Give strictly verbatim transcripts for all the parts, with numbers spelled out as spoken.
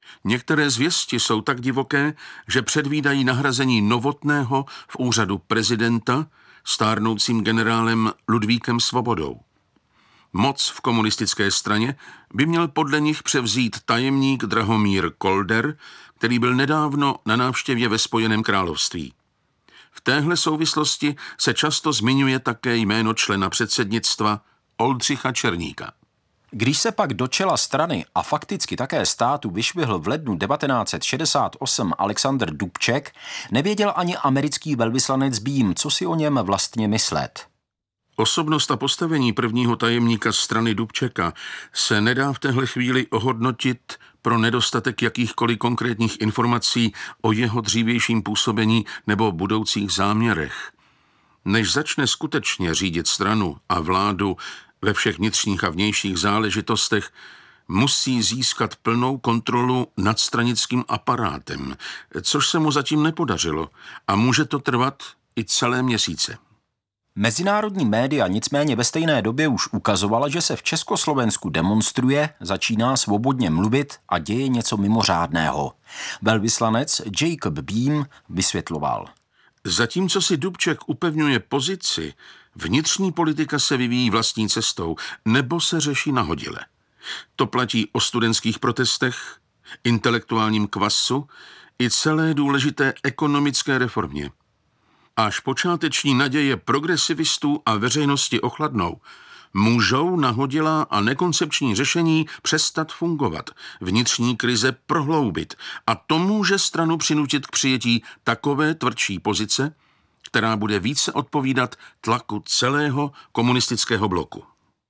Některé zvěsti jsou tak divoké, že předvídají nahrazení Novotného v úřadu prezidenta stárnoucím generálem Ludvíkem Svobodou. Moc v komunistické straně by měl podle nich převzít tajemník Drahomír Kolder, který byl nedávno na návštěvě ve Spojeném království. V téhle souvislosti se často zmiňuje také jméno člena předsednictva Oldřicha Černíka. Když se pak do čela strany a fakticky také státu vyšvihl v lednu devatenáct set šedesát osm Alexander Dubček, nevěděl ani americký velvyslanec Beam, co si o něm vlastně myslet. Osobnost a postavení prvního tajemníka strany Dubčeka se nedá v téhle chvíli ohodnotit pro nedostatek jakýchkoliv konkrétních informací o jeho dřívějším působení nebo budoucích záměrech. Než začne skutečně řídit stranu a vládu ve všech vnitřních a vnějších záležitostech, musí získat plnou kontrolu nad stranickým aparátem, což se mu zatím nepodařilo a může to trvat i celé měsíce. Mezinárodní média nicméně ve stejné době už ukazovala, že se v Československu demonstruje, začíná svobodně mluvit a děje něco mimořádného. Velvyslanec Jacob Beam vysvětloval. Zatímco si Dubček upevňuje pozici, vnitřní politika se vyvíjí vlastní cestou nebo se řeší nahodile. To platí o studentských protestech, intelektuálním kvasu i celé důležité ekonomické reformě. Až počáteční naděje progresivistů a veřejnosti ochladnou, můžou nahodilá a nekoncepční řešení přestat fungovat, vnitřní krize prohloubit a to může stranu přinutit k přijetí takové tvrdší pozice, která bude více odpovídat tlaku celého komunistického bloku.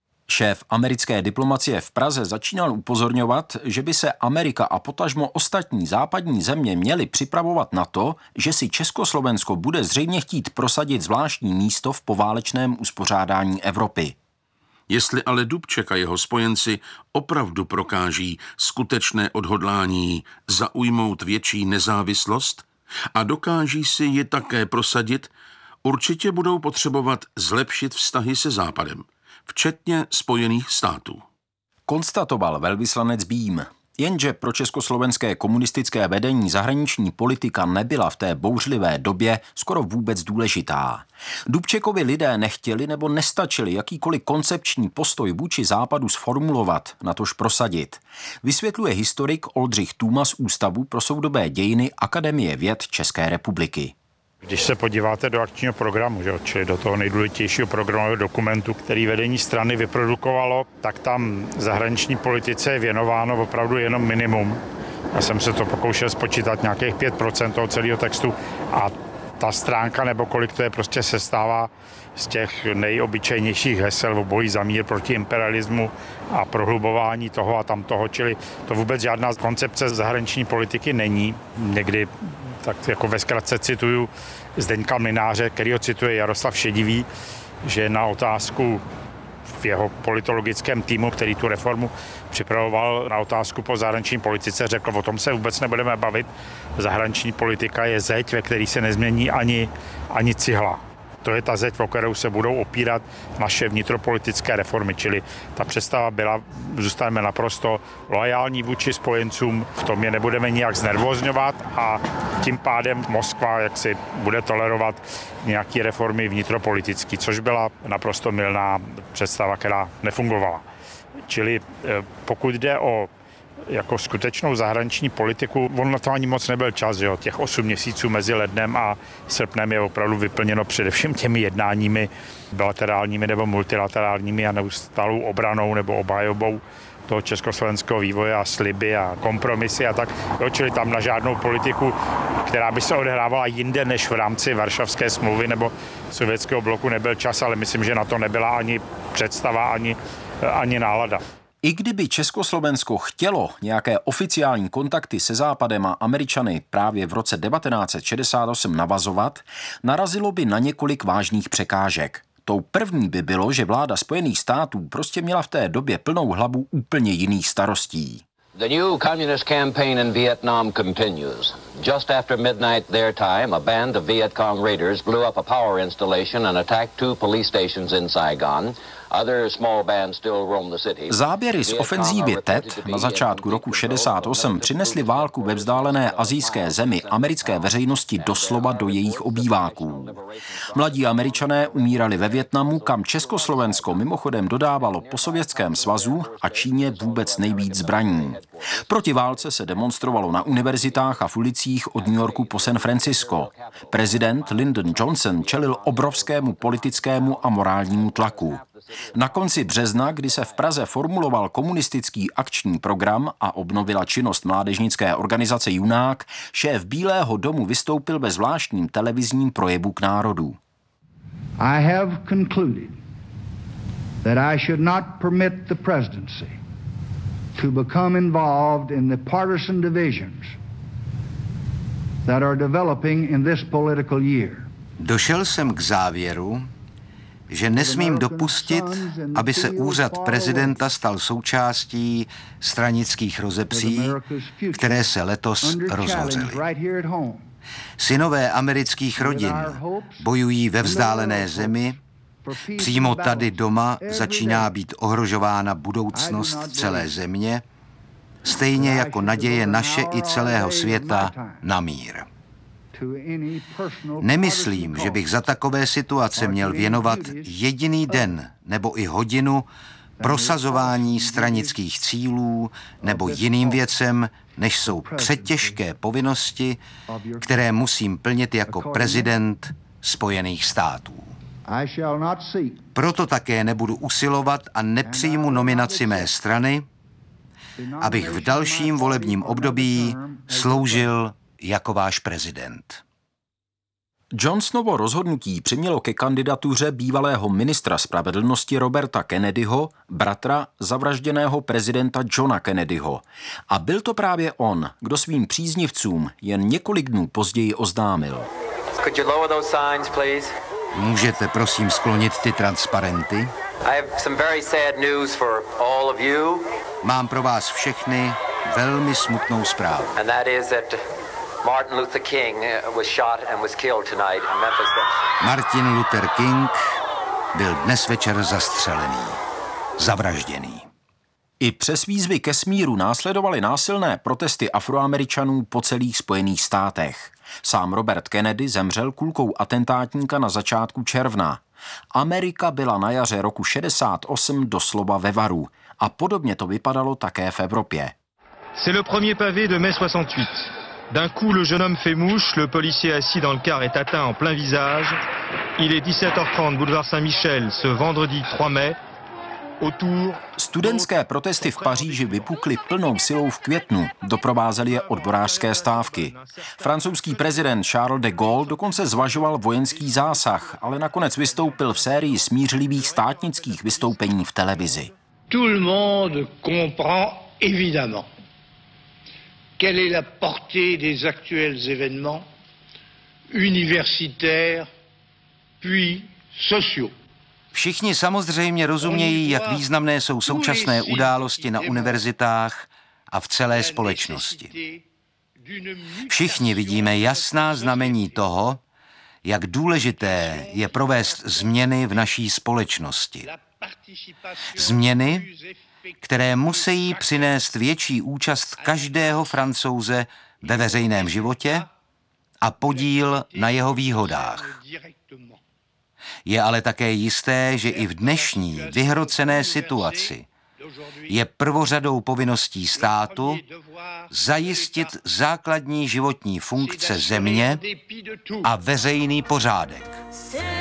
Šéf americké diplomacie v Praze začínal upozorňovat, že by se Amerika a potažmo ostatní západní země měly připravovat na to, že si Československo bude zřejmě chtít prosadit zvláštní místo v poválečném uspořádání Evropy. Jestli ale Dubček a jeho spojenci opravdu prokáží skutečné odhodlání zaujmout větší nezávislost a dokáží si ji také prosadit, určitě budou potřebovat zlepšit vztahy se Západem, včetně Spojených států. Konstatoval velvyslanec Beam. Jenže pro československé komunistické vedení zahraniční politika nebyla v té bouřlivé době skoro vůbec důležitá. Dubčekovi lidé nechtěli nebo nestačili jakýkoliv koncepční postoj vůči západu sformulovat, natož prosadit. Vysvětluje historik Oldřich Tůma z Ústavu pro soudobé dějiny Akademie věd České republiky. Když se podíváte do akčního programu, že, čili do toho nejdůležitějšího programového dokumentu, který vedení strany vyprodukovalo, tak tam zahraniční politice je věnováno opravdu jenom minimum. Já jsem se to pokoušel spočítat nějakých pět procent toho celého textu a ta stránka nebo kolik to je prostě sestává z těch nejobyčejnějších hesel o boji za mír proti imperialismu a prohlubování toho a tamtoho, čili to vůbec žádná koncepce zahraniční politiky není. Někdy tak jako ve zkratce cituju Zdeňka Mlynáře, kterýho cituje Jaroslav Šedivý, že na otázku v jeho politologickém týmu, který tu reformu připravoval, na otázku po zahraniční politice, řekl, o tom se vůbec nebudeme bavit. Zahraniční politika je zeď, ve který se nezmění ani, ani cihla. To je ta zeď, o kterou se budou opírat naše vnitropolitické reformy, čili ta představa byla, zůstaneme naprosto loajální vůči spojencům, v tom je nebudeme nijak znervózňovat a tím pádem Moskva jaksi bude tolerovat nějaké reformy vnitropolitické, což byla naprosto mylná představa, která nefungovala. Čili pokud jde o jako skutečnou zahraniční politiku, on na to ani moc nebyl čas, že jo? Těch osm měsíců mezi lednem a srpnem je opravdu vyplněno především těmi jednáními bilaterálními nebo multilaterálními a neustálou obranou nebo obhajobou toho československého vývoje a sliby a kompromisy a tak. Jo, čili tam na žádnou politiku, která by se odehrávala jinde než v rámci Varšavské smlouvy nebo sovětského bloku nebyl čas, ale myslím, že na to nebyla ani představa, ani, ani nálada. I kdyby Československo chtělo nějaké oficiální kontakty se Západem a Američany právě v roce devatenáct set šedesát osm navazovat, narazilo by na několik vážných překážek. Tou první by bylo, že vláda Spojených států prostě měla v té době plnou hlavu úplně jiných starostí. The new communist campaign in Vietnam continues. Just after midnight their time, a band of Viet Cong raiders blew up a power installation and attacked two police stations in Saigon. Záběry z ofenzívy Tet na začátku roku šedesát osm přinesly válku ve vzdálené asijské zemi americké veřejnosti doslova do jejich obýváků. Mladí Američané umírali ve Vietnamu, kam Československo mimochodem dodávalo po Sovětském svazu a Číně vůbec nejvíc zbraní. Proti válce se demonstrovalo na univerzitách a v ulicích od New Yorku po San Francisco. Prezident Lyndon Johnson čelil obrovskému politickému a morálnímu tlaku. Na konci března, kdy se v Praze formuloval komunistický akční program a obnovila činnost mládežnické organizace Junák, šéf Bílého domu vystoupil ve zvláštním televizním projevu k národu. I have concluded that I should not permit the presidency to become involved in the partisan divisions that are developing in this political year. Došel jsem k závěru, že nesmím dopustit, aby se úřad prezidenta stal součástí stranických rozepří, které se letos rozhořely. Synové amerických rodin bojují ve vzdálené zemi, přímo tady doma začíná být ohrožována budoucnost celé země, stejně jako naděje naše i celého světa na mír. Nemyslím, že bych za takové situace měl věnovat jediný den nebo i hodinu prosazování stranických cílů nebo jiným věcem, než jsou přetěžké povinnosti, které musím plnit jako prezident Spojených států. Proto také nebudu usilovat a nepřijmu nominaci mé strany, abych v dalším volebním období sloužil jako váš prezident. Johnsonovo rozhodnutí přimělo ke kandidatuře bývalého ministra spravedlnosti Roberta Kennedyho, bratra zavražděného prezidenta Johna Kennedyho. A byl to právě on, kdo svým příznivcům jen několik dnů později oznámil. Could you lower those signs, please? Můžete prosím sklonit ty transparenty? I have some very sad news for all of you. Mám pro vás všechny velmi smutnou zprávu. And that is that Martin Luther King was shot and was killed tonight in Memphis. Martin Luther King byl dnes večer zastřelený, zavražděný. I přes výzvy ke smíru následovaly násilné protesty Afroameričanů po celých Spojených státech. Sám Robert Kennedy zemřel kulkou atentátníka na začátku června. Amerika byla na jaře roku šedesát osm doslova ve varu a podobně to vypadalo také v Evropě. C'est le premier pavé de mai soixante-huit. D'un coup, le jeune homme fait mouche, le policier assis dans le car est atteint en plein visage. Il est dix-sept heures trente, boulevard Saint-Michel, ce vendredi trois mai. Studentské protesty v Paříži vypukly plnou silou v květnu, doprovázely je odborářské stávky. Francouzský prezident Charles de Gaulle dokonce zvažoval vojenský zásah, ale nakonec vystoupil v sérii smířlivých státnických vystoupení v televizi. Tout le monde comprend évidemment quelle est la portée des actuels événements universitaires puis sociaux. Všichni samozřejmě rozumějí, jak významné jsou současné události na univerzitách a v celé společnosti. Všichni vidíme jasná znamení toho, jak důležité je provést změny v naší společnosti. Změny, které musí přinést větší účast každého Francouze ve veřejném životě a podíl na jeho výhodách. Je ale také jisté, že i v dnešní vyhrocené situaci je prvořadou povinností státu zajistit základní životní funkce země a veřejný pořádek.